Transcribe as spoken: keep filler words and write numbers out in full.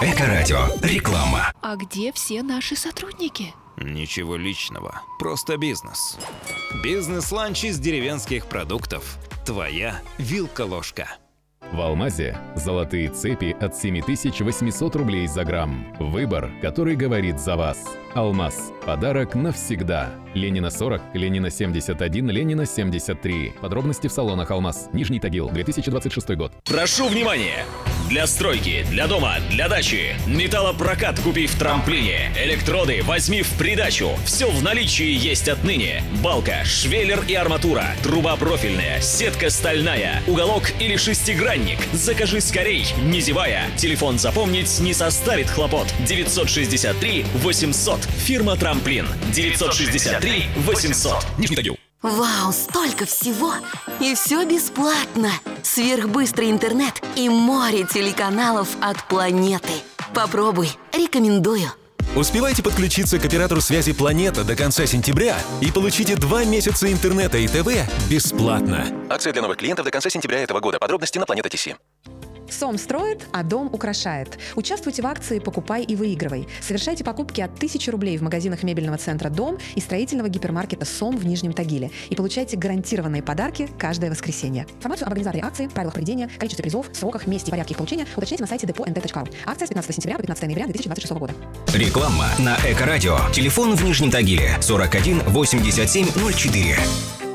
Эко-радио. Реклама. А где все наши сотрудники? Ничего личного, просто бизнес. Бизнес-ланч из деревенских продуктов. Твоя вилка-ложка. В «Алмазе» золотые цепи от семь тысяч восемьсот рублей за грамм. Выбор, который говорит за вас. «Алмаз» – подарок навсегда. Ленина сорок, Ленина семьдесят один, Ленина семьдесят три. Подробности в салонах «Алмаз». Нижний Тагил, две тысячи двадцать шестой год. Прошу внимания! Для стройки, для дома, для дачи. Металлопрокат купи в трамплине. Электроды возьми в придачу. Все в наличии есть отныне. Балка, швеллер и арматура. Труба профильная, сетка стальная. Уголок или шестигранник. Закажи скорей, не зевая. Телефон запомнить не составит хлопот. девятьсот шестьдесят три восемьсот. Фирма «Трамплин». девятьсот шестьдесят три восемьсот. Нижний Тагил. Вау, столько всего! И все бесплатно! Сверхбыстрый интернет и море телеканалов от планеты. Попробуй, рекомендую. Успевайте подключиться к оператору связи «Планета» до конца сентября и получите два месяца интернета и ТВ бесплатно. Акция для новых клиентов до конца сентября этого года. Подробности на Планета ТС. СОМ строит, а дом украшает. Участвуйте в акции «Покупай и выигрывай». Совершайте покупки от тысячи рублей в магазинах мебельного центра «Дом» и строительного гипермаркета «СОМ» в Нижнем Тагиле. И получайте гарантированные подарки каждое воскресенье. Информацию об организаторе акции, правилах проведения, количестве призов, сроках, месте и порядке их получения уточните на сайте депо эн дэ точка ру. Акция с пятнадцатого сентября по пятнадцатое ноября две тысячи двадцать шестого года. Реклама на Эко-радио. Телефон в Нижнем Тагиле сорок один восемьдесят семь ноль четыре.